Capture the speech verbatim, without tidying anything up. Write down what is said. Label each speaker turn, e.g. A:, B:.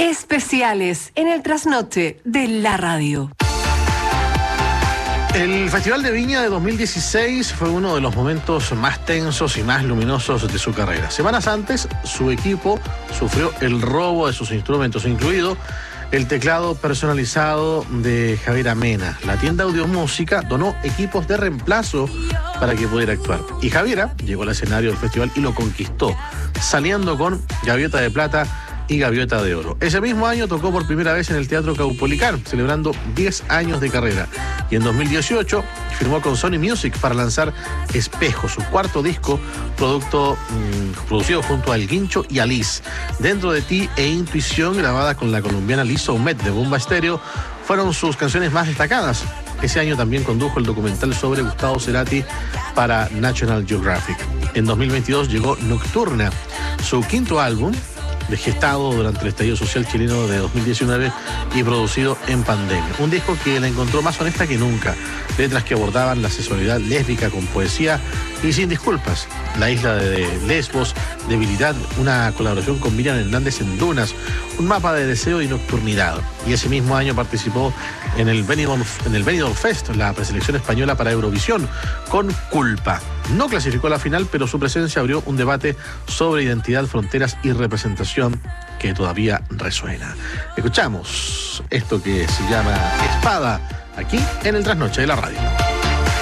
A: Especiales en el trasnoche de la radio.
B: El Festival de Viña de dos mil dieciséis fue uno de los momentos más tensos y más luminosos de su carrera. Semanas antes, su equipo sufrió el robo de sus instrumentos, incluido el teclado personalizado de Javier Amena. La tienda Audiomúsica donó equipos de reemplazo para que pudiera actuar. Y Javiera llegó al escenario del festival y lo conquistó, saliendo con Gaviota de Plata y Gaviota de Oro. Ese mismo año tocó por primera vez en el Teatro Caupolicán, celebrando diez años de carrera. Y en dos mil dieciocho firmó con Sony Music para lanzar Espejo, su cuarto disco, producto mmm, producido junto a El Guincho y Alice. Dentro de ti e Intuición, grabada con la colombiana Liz Oumet de Bomba Estéreo, fueron sus canciones más destacadas. Ese año también condujo el documental sobre Gustavo Cerati para National Geographic. En dos mil veintidós llegó Nocturna, su quinto álbum, gestado durante el estallido social chileno de dos mil diecinueve y producido en pandemia. Un disco que la encontró más honesta que nunca. Letras que abordaban la sexualidad lésbica con poesía y sin disculpas. La isla de Lesbos, Debilidad, una colaboración con Miriam Hernández en Dunas, un mapa de deseo y nocturnidad. Y ese mismo año participó en el Benidorm, en el Benidorm Fest, la preselección española para Eurovisión, con Culpa. No clasificó a la final, pero su presencia abrió un debate sobre identidad, fronteras y representación que todavía resuena. Escuchamos esto que se llama Espada, aquí en el Trasnoche de la Radio.